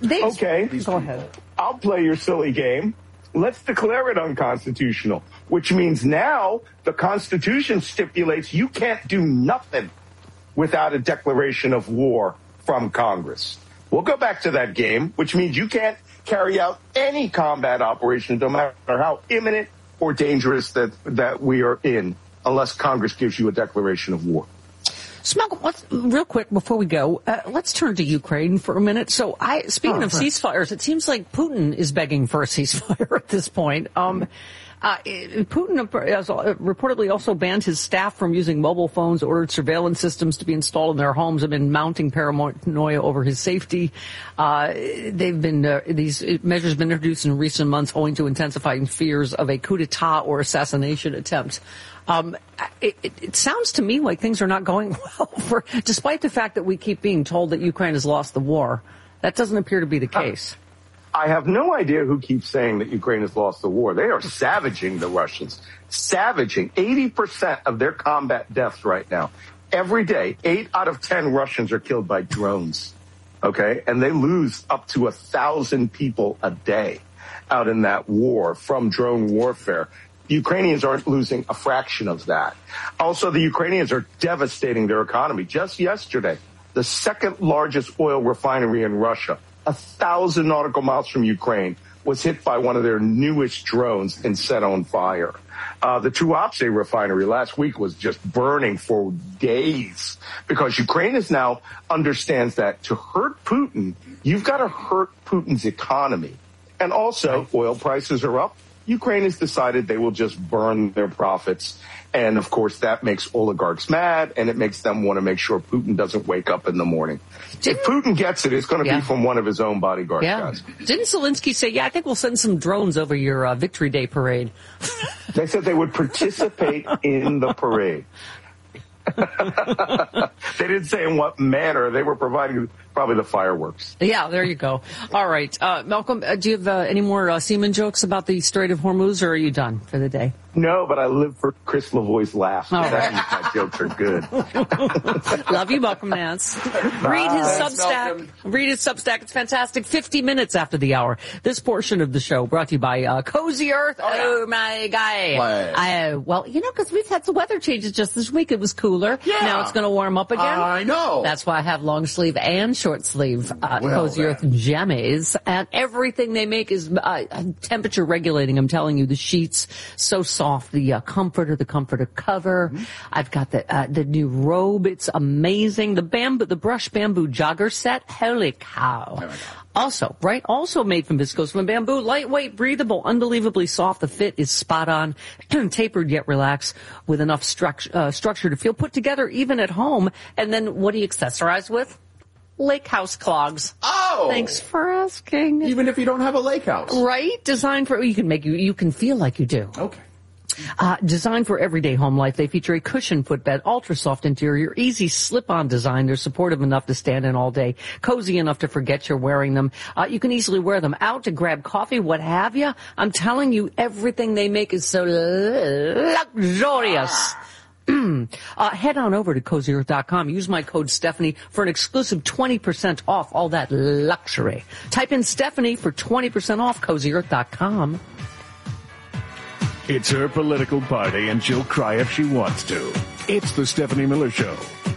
Okay. Go ahead. I'll play your silly game. Let's declare it unconstitutional, which means now the Constitution stipulates you can't do nothing without a declaration of war from Congress. We'll go back to that game, which means you can't carry out any combat operation, no matter how imminent or dangerous that we are in, unless Congress gives you a declaration of war. So, Malcolm, real quick before we go, let's turn to Ukraine for a minute. So, speaking of ceasefires, it seems like Putin is begging for a ceasefire at this point. Putin has reportedly also banned his staff from using mobile phones, ordered surveillance systems to be installed in their homes, have been mounting paranoia over his safety. These measures have been introduced in recent months owing to intensifying fears of a coup d'etat or assassination attempt. It sounds to me like things are not going well, despite the fact that we keep being told that Ukraine has lost the war. That doesn't appear to be the case. I have no idea who keeps saying that Ukraine has lost the war. They are savaging the Russians. Savaging. 80% of their combat deaths right now. Every day, 8 out of 10 Russians are killed by drones. Okay? And they lose up to 1,000 people a day out in that war from drone warfare. The Ukrainians aren't losing a fraction of that. Also, the Ukrainians are devastating their economy. Just yesterday, the second largest oil refinery in Russia, 1,000 nautical miles from Ukraine, was hit by one of their newest drones and set on fire. The Tuapse refinery last week was just burning for days because Ukraine is now understands that to hurt Putin, you've got to hurt Putin's economy. And also, oil prices are up. Ukraine has decided they will just burn their profits. And, of course, that makes oligarchs mad, and it makes them want to make sure Putin doesn't wake up in the morning. If Putin gets it, it's going to be from one of his own bodyguard guys. Didn't Zelensky say, I think we'll send some drones over your Victory Day parade? They said they would participate in the parade. They didn't say in what manner. They were providing probably the fireworks. Yeah, there you go. All right. Malcolm, do you have any more seaman jokes about the Strait of Hormuz, or are you done for the day? No, but I live for Chris Lavoie's laugh. All right. My jokes are good. Love you, Malcolm Nance. Read his Substack. Read his Substack. It's fantastic. 50 minutes after the hour. This portion of the show brought to you by Cozy Earth. Oh, my guy. Well, because we've had some weather changes just this week. It was cooler. Yeah. Now it's going to warm up again. I know. That's why I have long sleeve and short sleeve Cozy Earth jammies. And everything they make is temperature regulating. I'm telling you, the sheets, so soft, the comforter cover. Mm-hmm. I've got the new robe. It's amazing. The brush bamboo jogger set. Holy cow. Also made from viscose and bamboo, lightweight, breathable, unbelievably soft. The fit is spot on, tapered yet relaxed, with enough structure to feel put together even at home. And then what do you accessorize with? Lake house clogs. Oh! Thanks for asking. Even if you don't have a lake house. Right? Designed for, you can feel like you do. Okay. Designed for everyday home life, they feature a cushioned footbed, ultra-soft interior, easy slip-on design. They're supportive enough to stand in all day, cozy enough to forget you're wearing them. You can easily wear them out to grab coffee, what have you. I'm telling you, everything they make is so luxurious. Head on over to CozyEarth.com. Use my code Stephanie for an exclusive 20% off all that luxury. Type in Stephanie for 20% off CozyEarth.com. It's her political party, and she'll cry if she wants to. It's the Stephanie Miller Show.